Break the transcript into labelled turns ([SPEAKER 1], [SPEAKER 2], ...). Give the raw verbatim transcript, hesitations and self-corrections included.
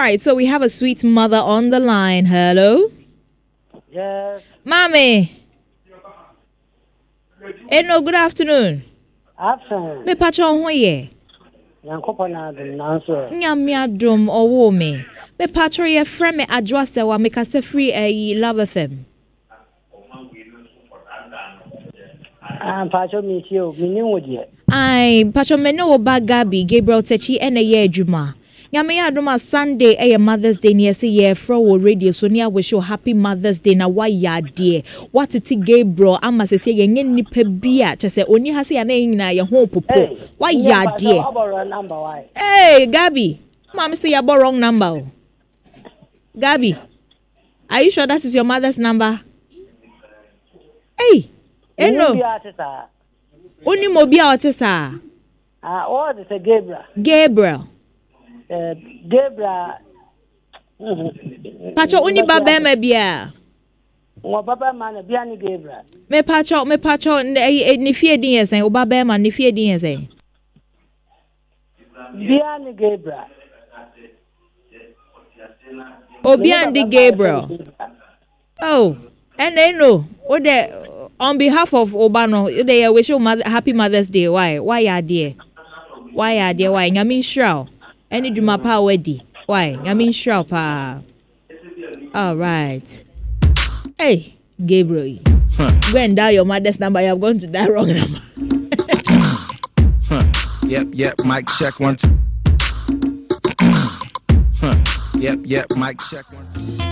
[SPEAKER 1] right, so we have a sweet mother on the line. Hello?
[SPEAKER 2] Yes.
[SPEAKER 1] Mommy. Hey, no, good afternoon.
[SPEAKER 2] Afternoon.
[SPEAKER 1] Me patron ho ye.
[SPEAKER 2] Yankopona dum nanso.
[SPEAKER 1] Nyame adom owo me. Me patron ye frame me adwase wa me kase free eh Love F M.
[SPEAKER 2] Ah, patron mi ti o, mi ni wo je.
[SPEAKER 1] Ai, patron me no ba Gabi Gabriel Techi ene ye adwuma. Nyame adoma Sunday eh Mother's Day near say ye fro wo radio so near wish you happy Mother's Day na why ya dear. What it Gabriel ama se say ye nipa bia che se oni ha se ya na nyina ye ho popo. Why ya dear? Hey, Gabi. Mama say you wrong number. Gabi. Are you sure that is your mother's number? Hey. Eh no. Oni mo bia otisa.
[SPEAKER 2] Ah, oh, this is Gabriel.
[SPEAKER 1] Gabriel.
[SPEAKER 2] Uh, Gabriel.
[SPEAKER 1] Pacho uni baba me bia.
[SPEAKER 2] Wo baba man bia ni Gabriel.
[SPEAKER 1] Me pacho me pacho ni fie din yesen o baba man ni fie din yesen.
[SPEAKER 2] Bia ni Gabriel.
[SPEAKER 1] Obia ndi Gabriel. Oh, and they know. O de on behalf of Obano, they wish you mother, happy Mother's Day. Why? Why ya dear? Why ya dear? Why? Ngamin shroud. Any juma pa wedi. Why? Ngamin shroud pa. All right. Hey, Gabriel. Huh. Go and dial your mother's number. You have gone to that wrong number.
[SPEAKER 3] Huh. Yep, yep. Mic check one. Two. Huh. Yep, yep. Mic check one. Two.